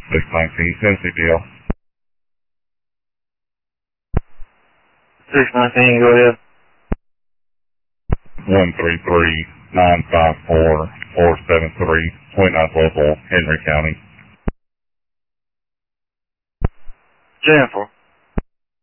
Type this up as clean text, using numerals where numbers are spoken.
619, Tennessee DL. 619, go ahead. 133-954-473, 29th local, Henry County. Jennifer.